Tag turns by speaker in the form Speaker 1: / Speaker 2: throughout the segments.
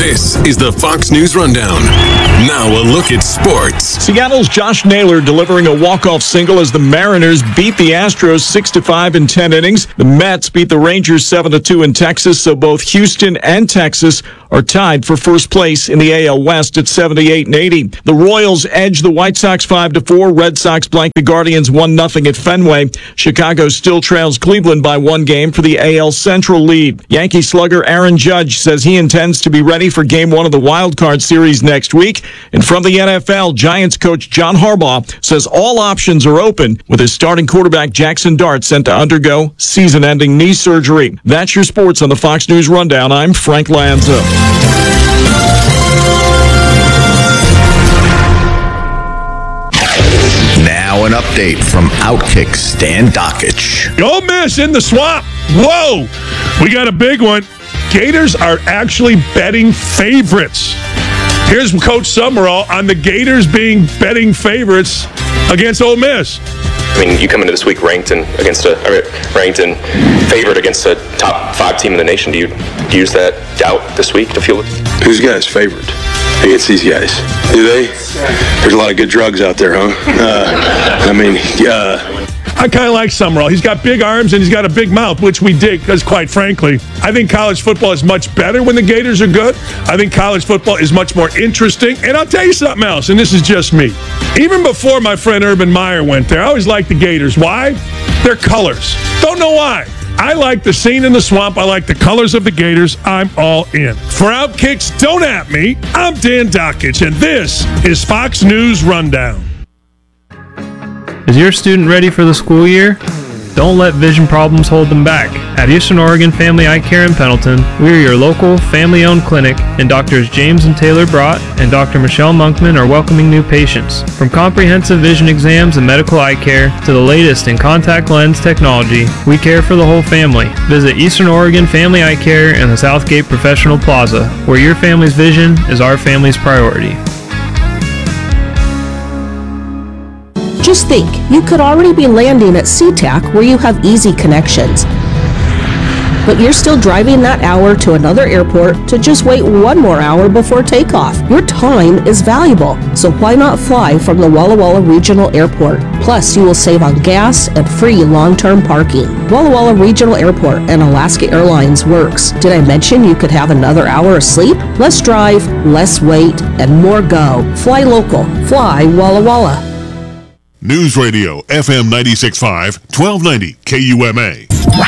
Speaker 1: This is the Fox News Rundown. Now a look at sports.
Speaker 2: Seattle's Josh Naylor delivering a walk-off single as the Mariners beat the Astros 6-5 in 10 innings. The Mets beat the Rangers 7-2 in Texas, so both Houston and Texas are tied for first place in the AL West at 78 and 80. The Royals edged the White Sox 5-4. Red Sox blanked the Guardians 1-0 at Fenway. Chicago still trails Cleveland by 1 game for the AL Central lead. Yankee slugger Aaron Judge says he intends to be ready for Game 1 of the Wild Card Series next week. And from the NFL, Giants coach John Harbaugh says all options are open with his starting quarterback Jackson Dart sent to undergo season-ending knee surgery. That's your sports on the Fox News Rundown. I'm Frank Lanza.
Speaker 3: Now an update from Outkick Stan Dockich.
Speaker 4: Ole Miss in the swamp. Whoa, we got a big one. Gators are actually betting favorites. Here's Coach Summerall on the Gators being betting favorites against Ole Miss.
Speaker 5: I mean, you come into this week ranked and favored against a top 5 team in the nation. Do you use that doubt this week to feel it?
Speaker 6: Who's guys favored against these guys? Do they? There's a lot of good drugs out there, huh?
Speaker 4: I kind of like Summerall. He's got big arms and he's got a big mouth, which we dig because, quite frankly, I think college football is much better when the Gators are good. I think college football is much more interesting. And I'll tell you something else, and this is just me. Even before my friend Urban Meyer went there, I always liked the Gators. Why? Their colors. Don't know why. I like the scene in the swamp. I like the colors of the Gators. I'm all in. For Outkicks, don't at me. I'm Dan Dockich, and this is Fox News Rundown.
Speaker 7: Is your student ready for the school year? Don't let vision problems hold them back. At Eastern Oregon Family Eye Care in Pendleton, we are your local family-owned clinic, and Drs. James and Taylor Brott and Dr. Michelle Monkman are welcoming new patients. From comprehensive vision exams and medical eye care to the latest in contact lens technology, we care for the whole family. Visit Eastern Oregon Family Eye Care in the Southgate Professional Plaza, where your family's vision is our family's priority.
Speaker 8: Just think, you could already be landing at SeaTac where you have easy connections. But you're still driving that hour to another airport to just wait 1 more hour before takeoff. Your time is valuable, so why not fly from the Walla Walla Regional Airport? Plus, you will save on gas and free long-term parking. Walla Walla Regional Airport and Alaska Airlines works. Did I mention you could have another hour of sleep? Less drive, less wait, and more go. Fly local. Fly Walla Walla.
Speaker 9: News Radio, FM 96.5, 1290 KUMA.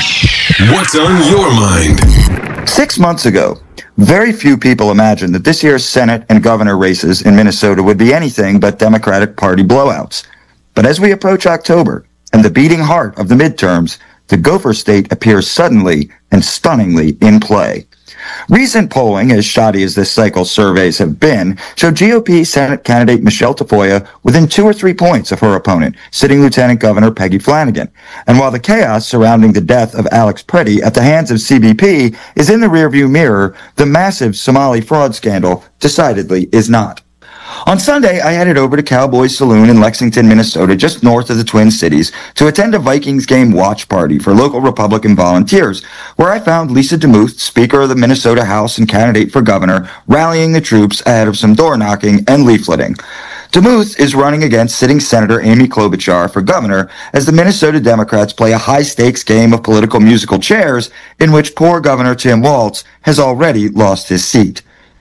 Speaker 1: What's on your mind?
Speaker 10: 6 months ago, very few people imagined that this year's Senate and governor races in Minnesota would be anything but Democratic Party blowouts. But as we approach October and the beating heart of the midterms, the Gopher State appears suddenly and stunningly in play. Recent polling, as shoddy as this cycle's surveys have been, showed GOP Senate candidate Michelle Tafoya within 2 or 3 points of her opponent, sitting Lieutenant Governor Peggy Flanagan. And while the chaos surrounding the death of Alex Preddy at the hands of CBP is in the rearview mirror, the massive Somali fraud scandal decidedly is not. On Sunday, I headed over to Cowboys Saloon in Lexington, Minnesota, just north of the Twin Cities, to attend a Vikings game watch party for local Republican volunteers, where I found Lisa DeMuth, Speaker of the Minnesota House and candidate for governor, rallying the troops ahead of some door knocking and leafleting. DeMuth is running against sitting Senator Amy Klobuchar for governor as the Minnesota Democrats play a high-stakes game of political musical chairs in which poor Governor Tim Walz has already lost his seat.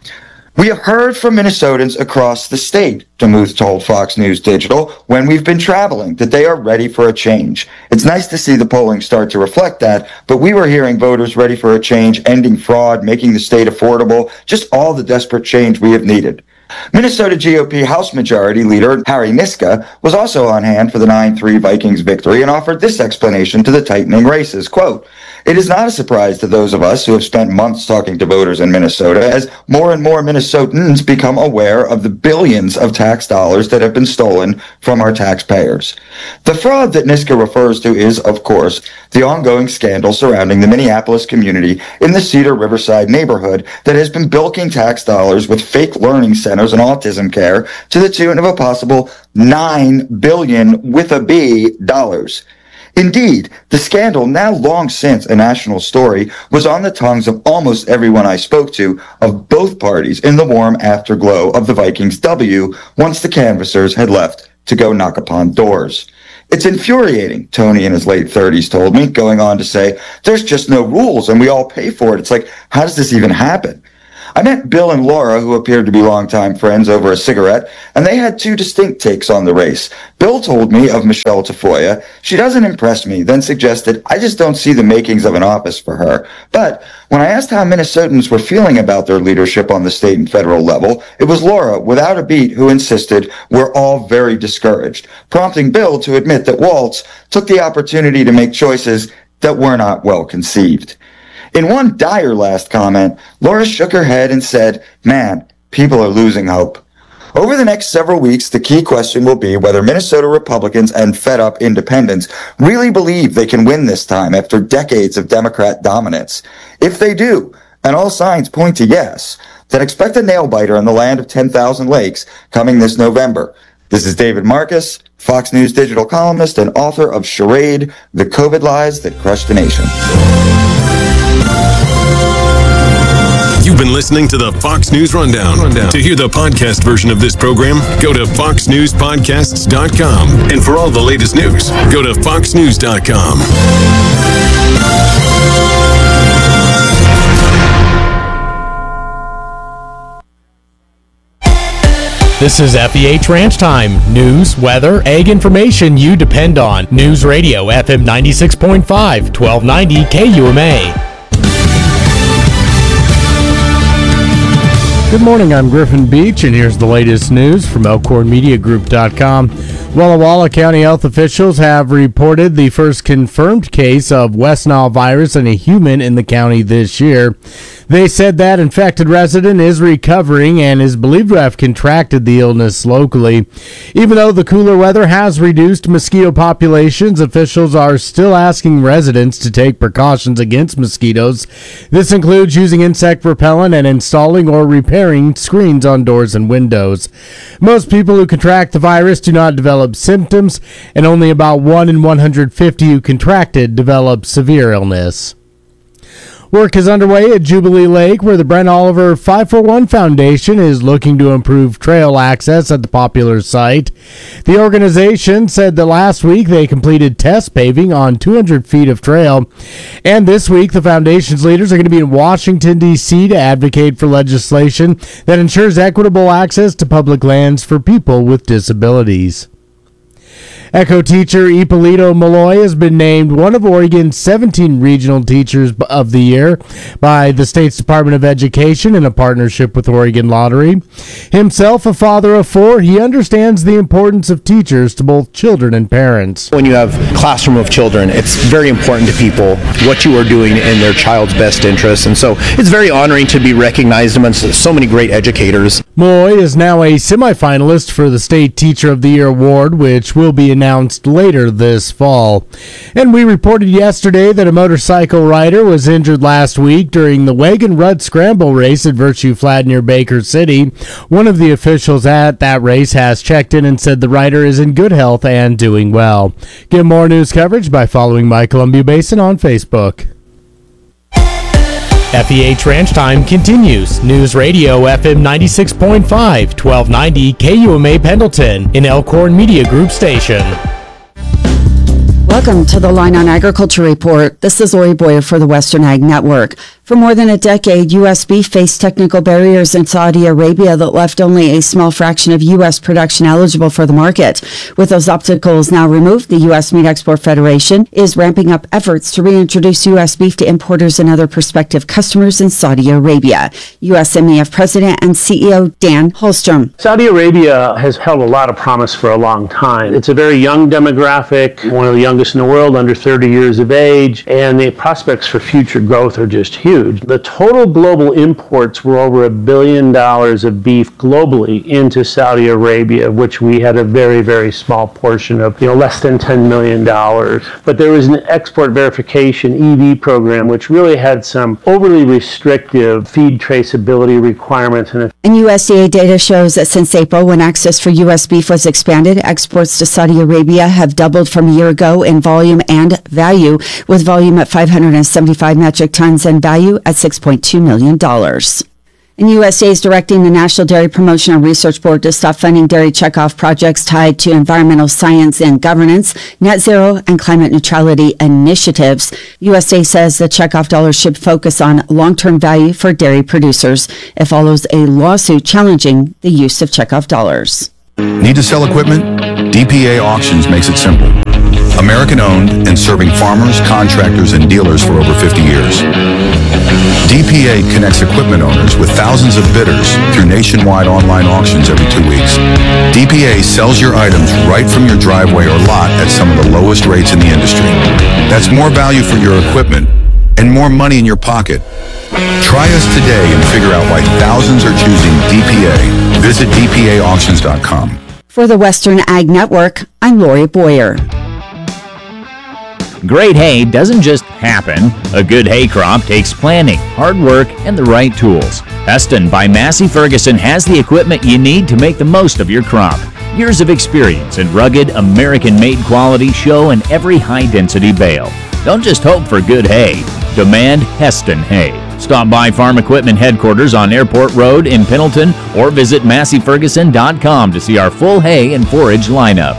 Speaker 10: We have heard from Minnesotans across the state, DeMuth told Fox News Digital, when we've been traveling, that they are ready for a change. It's nice to see the polling start to reflect that, but we were hearing voters ready for a change, ending fraud, making the state affordable, just all the desperate change we have needed. Minnesota GOP House Majority Leader Harry Niska was also on hand for the 9-3 Vikings victory and offered this explanation to the tightening races, quote, "It is not a surprise to those of us who have spent months talking to voters in Minnesota as more and more Minnesotans become aware of the billions of tax dollars that have been stolen from our taxpayers." The fraud that Niska refers to is, of course, the ongoing scandal surrounding the Minneapolis community in the Cedar Riverside neighborhood that has been bilking tax dollars with fake learning centers and autism care to the tune of a possible $9 billion with a B dollars. Indeed, the scandal, now long since a national story, was on the tongues of almost everyone I spoke to of both parties in the warm afterglow of the Vikings' W once the canvassers had left to go knock upon doors. It's infuriating, Tony in his late 30s told me, going on to say, there's just no rules and we all pay for it. It's like, how does this even happen? I met Bill and Laura, who appeared to be longtime friends, over a cigarette, and they had two distinct takes on the race. Bill told me of Michelle Tafoya. She doesn't impress me, then suggested I just don't see the makings of an office for her. But when I asked how Minnesotans were feeling about their leadership on the state and federal level, it was Laura, without a beat, who insisted we're all very discouraged, prompting Bill to admit that Waltz took the opportunity to make choices that were not well conceived. In one dire last comment, Laura shook her head and said, man, people are losing hope. Over the next several weeks, the key question will be whether Minnesota Republicans and fed-up independents really believe they can win this time after decades of Democrat dominance. If they do, and all signs point to yes, then expect a nail-biter in the land of 10,000 lakes coming this November. This is David Marcus, Fox News digital columnist and author of Charade, The COVID Lies That Crushed the Nation.
Speaker 1: You've been listening to the Fox News Rundown. To hear the podcast version of this program, go to foxnewspodcasts.com. And for all the latest news, go to foxnews.com.
Speaker 11: This is FEH Ranch Time. News, weather, ag information you depend on. News Radio, FM 96.5, 1290 KUMA. Good morning, I'm Griffin Beach, and here's the latest news from ElkhornMediaGroup.com. Walla Walla County health officials have reported the first confirmed case of West Nile virus in a human in the county this year. They said that infected resident is recovering and is believed to have contracted the illness locally. Even though the cooler weather has reduced mosquito populations, officials are still asking residents to take precautions against mosquitoes. This includes using insect repellent and installing or repairing screens on doors and windows. Most people who contract the virus do not develop symptoms, and only about 1 in 150 who contracted develop severe illness. Work is underway at Jubilee Lake, where the Brent Oliver 541 Foundation is looking to improve trail access at the popular site. The organization said that last week they completed test paving on 200 feet of trail, and this week the foundation's leaders are going to be in Washington, D.C. to advocate for legislation that ensures equitable access to public lands for people with disabilities. Echo teacher Ippolito Malloy has been named one of Oregon's 17 Regional Teachers of the Year by the state's Department of Education in a partnership with Oregon Lottery. Himself a father of 4, he understands the importance of teachers to both children and parents.
Speaker 3: When you have a classroom of children, it's very important to people what you are doing in their child's best interest, and so it's very honoring to be recognized amongst so many great educators.
Speaker 11: Malloy is now a semifinalist for the State Teacher of the Year award, which will be announced later this fall. And we reported yesterday that a motorcycle rider was injured last week during the Wagon Rut Scramble race at Virtue Flat near Baker City. One of the officials at that race has checked in and said the rider is in good health and doing well. Get more news coverage by following My Columbia Basin on Facebook. FEH Ranch Time continues. News Radio FM 96.5, 1290 KUMA Pendleton, an Elkhorn Media Group station.
Speaker 12: Welcome to the Line on Agriculture Report. This is Lori Boyer for the Western Ag Network. For more than a decade, U.S. beef faced technical barriers in Saudi Arabia that left only a small fraction of U.S. production eligible for the market. With those obstacles now removed, the U.S. Meat Export Federation is ramping up efforts to reintroduce U.S. beef to importers and other prospective customers in Saudi Arabia. USMEF President and CEO Dan Holstrom.
Speaker 13: Saudi Arabia has held a lot of promise for a long time. It's a very young demographic, one of the youngest in the world, under 30 years of age, and the prospects for future growth are just huge. huge. The total global imports were over $1 billion of beef globally into Saudi Arabia, which we had a very, very small portion of, less than $10 million. But there was an export verification EV program, which really had some overly restrictive feed traceability requirements.
Speaker 12: And USDA data shows that since April, when access for U.S. beef was expanded, exports to Saudi Arabia have doubled from a year ago in volume and value, with volume at 575 metric tons and value at $6.2 million. And USDA is directing the National Dairy Promotion and Research Board to stop funding dairy checkoff projects tied to environmental science and governance, net zero, and climate neutrality initiatives. USDA says the checkoff dollars should focus on long-term value for dairy producers. It follows a lawsuit challenging the use of checkoff dollars.
Speaker 14: Need to sell equipment? DPA Auctions makes it simple. American-owned and serving farmers, contractors, and dealers for over 50 years. DPA connects equipment owners with thousands of bidders through nationwide online auctions every 2 weeks. DPA sells your items right from your driveway or lot at some of the lowest rates in the industry. That's more value for your equipment and more money in your pocket. Try us today and figure out why thousands are choosing DPA. Visit DPAauctions.com.
Speaker 12: For the Western Ag Network, I'm Lori Boyer.
Speaker 15: Great hay doesn't just happen. A good hay crop takes planning, hard work, and the right tools. Heston by Massey Ferguson has the equipment you need to make the most of your crop. Years of experience and rugged American-made quality show in every high-density bale. Don't just hope for good hay. Demand Heston hay. Stop by Farm Equipment Headquarters on Airport Road in Pendleton or visit MasseyFerguson.com to see our full hay and forage lineup.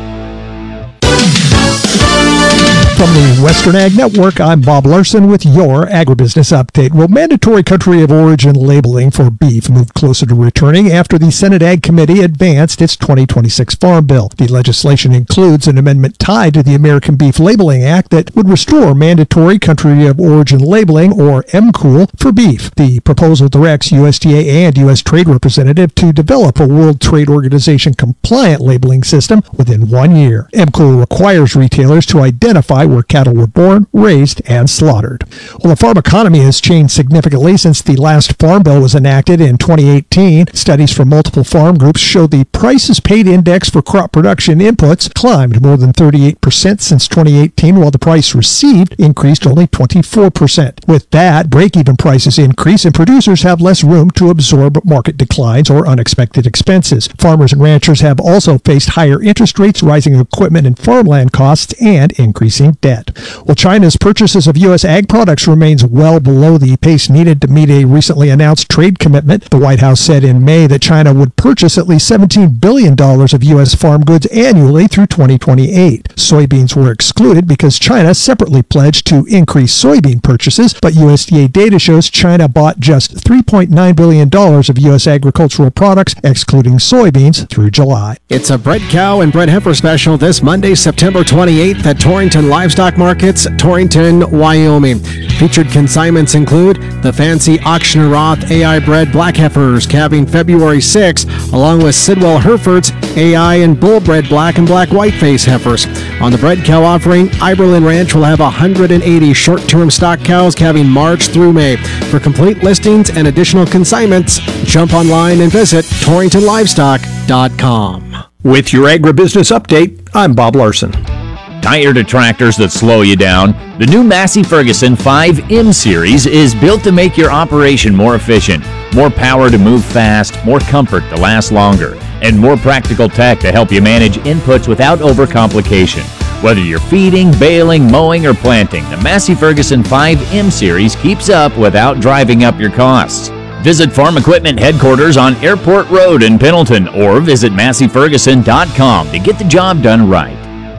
Speaker 16: From the Western Ag Network, I'm Bob Larson with your Agribusiness Update. Well, mandatory country of origin labeling for beef moved closer to returning after the Senate Ag Committee advanced its 2026 Farm Bill. The legislation includes an amendment tied to the American Beef Labeling Act that would restore mandatory country of origin labeling, or MCOOL, for beef. The proposal directs USDA and U.S. Trade Representative to develop a World Trade Organization compliant labeling system within 1 year. MCOOL requires retailers to identify where cattle were born, raised, and slaughtered. Well, the farm economy has changed significantly since the last Farm Bill was enacted in 2018. Studies from multiple farm groups show the prices paid index for crop production inputs climbed more than 38% since 2018, while the price received increased only 24%. With that, break-even prices increase and producers have less room to absorb market declines or unexpected expenses. Farmers and ranchers have also faced higher interest rates, rising equipment and farmland costs, and increasing debt. Well, China's purchases of U.S. ag products remains well below the pace needed to meet a recently announced trade commitment. The White House said in May that China would purchase at least $17 billion of U.S. farm goods annually through 2028. Soybeans were excluded because China separately pledged to increase soybean purchases, but USDA data shows China bought just $3.9 billion of U.S. agricultural products, excluding soybeans, through July.
Speaker 17: It's a bred cow and bred heifer special this Monday, September 28th at Torrington Livestock Markets, Torrington, Wyoming. Featured consignments include the fancy Auctioner Roth AI bred black heifers calving February 6th, along with Sidwell Herefords AI and bull bred black and black whiteface heifers. On the bred cow offering, Iberlin Ranch will have 180 short-term stock cows calving March through May. For complete listings and additional consignments, jump online and visit TorringtonLivestock.com.
Speaker 18: With your Agribusiness Update, I'm Bob Larson.
Speaker 15: Tired of tractors that slow you down? The new Massey Ferguson 5M Series is built to make your operation more efficient. More power to move fast, more comfort to last longer, and more practical tech to help you manage inputs without overcomplication. Whether you're feeding, baling, mowing, or planting, the Massey Ferguson 5M Series keeps up without driving up your costs. Visit Farm Equipment Headquarters on Airport Road in Pendleton or visit MasseyFerguson.com to get the job done right.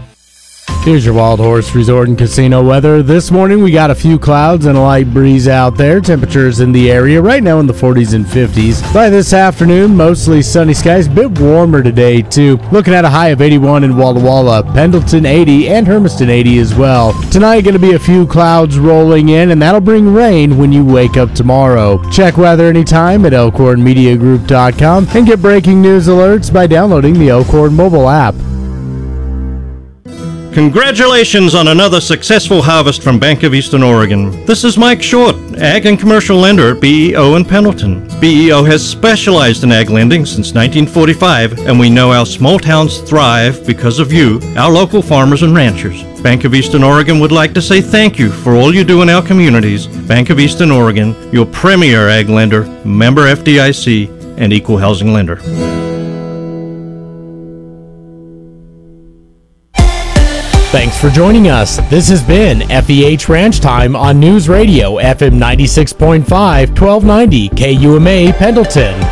Speaker 11: Here's your Wild Horse Resort and Casino weather. This morning we got a few clouds and a light breeze out there. Temperatures in the area right now in the 40s and 50s. By this afternoon, mostly sunny skies. A bit warmer today too. Looking at a high of 81 in Walla Walla, Pendleton 80, and Hermiston 80 as well. Tonight going to be a few clouds rolling in, and that'll bring rain when you wake up tomorrow. Check weather anytime at elkhornmediagroup.com and get breaking news alerts by downloading the Elkhorn mobile app.
Speaker 19: Congratulations on another successful harvest from Bank of Eastern Oregon. This is Mike Short, Ag and Commercial Lender at BEO in Pendleton. BEO has specialized in ag lending since 1945, and we know our small towns thrive because of you, our local farmers and ranchers. Bank of Eastern Oregon would like to say thank you for all you do in our communities. Bank of Eastern Oregon, your premier ag lender, member FDIC, and equal housing lender.
Speaker 11: Thanks for joining us. This has been FEH Ranch Time on News Radio FM 96.5, 1290 KUMA Pendleton.